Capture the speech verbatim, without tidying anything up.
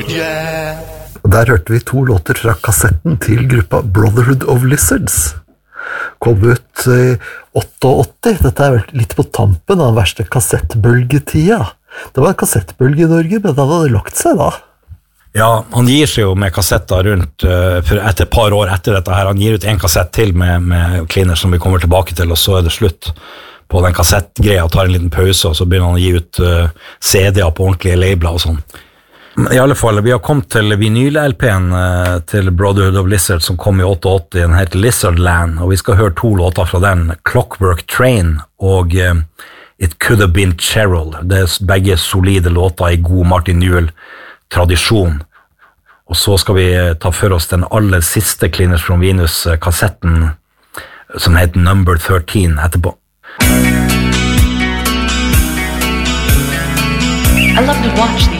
yeah. Og der hørte vi to låter fra kassetten til gruppa Brotherhood of Lizards. Kom ut i åttiåtte. Dette er vel litt på tampen av den verste kassettbølgetida. Det var en kassettbølge i Norge, men den hadde lagt seg da. Ja, han gir seg jo med kassetter rundt uh, for etter et par år etter dette her. Han gir ut en kassett til med, med Cleaners som vi kommer tilbake til, og så er det slutt på den kassettgreia, tar en liten pause, og så begynner han å gi ut uh, C D-er på ordentlige labler og sånn. I alle fall, vi har kommet til vinyl-L P-en uh, til Brotherhood of Lizard som kom i åttiåtte, den heter Lizardland, og vi skal høre to låter fra den, Clockwork Train og uh, It Could Have Been Cheryl. Det er begge solide låter i god Martin Newell-tradisjon. Og så skal vi ta for oss den aller siste Cleaners from Venus-kassetten som heter Number thirteen etterpå. I love to watch the